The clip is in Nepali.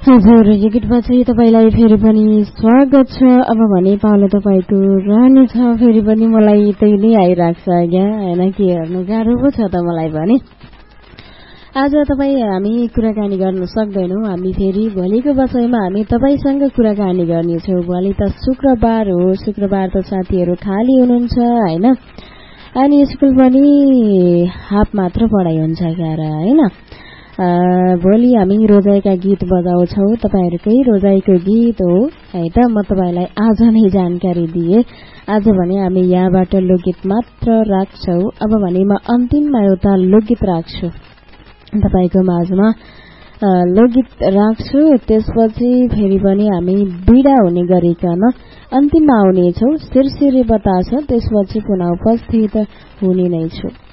हजुर, यो गीतपछि तपाईलाई फेरि पनि स्वागत छ। अब भने पाउला तपाईँको रहनेछ, फेरि पनि मलाई त्यही नै आइरहेको छ क्या, होइन के हेर्नु गाह्रो पो छ त मलाई भने। आज हामी कुराकानी गर्न सक्दैनौँ, हामी फेरि भोलिको बसाइमा हामी तपाईँसँग कुराकानी गर्नेछौँ। भोलि त शुक्रबार हो, शुक्रबार त साथीहरू खाली हुनुहुन्छ होइन, अनि स्कुल पनि हाफ मात्र पढाइ हुन्छ क्यार होइन। भोलि हामी रोजाइका गीत बजाउँछौँ, तपाईँहरूकै रोजाइको गीत हो है त। म तपाईँलाई आज नै जानकारी दिए, आज भने हामी यहाँबाट लोकगीत मात्र राख्छौँ। अब भने म अन्तिममा एउटा लोकगीत राख्छु तपाईँको माझमा, लोकगीत राख्छु। त्यसपछि फेरि पनि हामी बिदा हुने गरिकन अन्तिममा आउनेछौँ। सिरसिरे बतास, त्यसपछि पुनः उपस्थित हुने नै छु।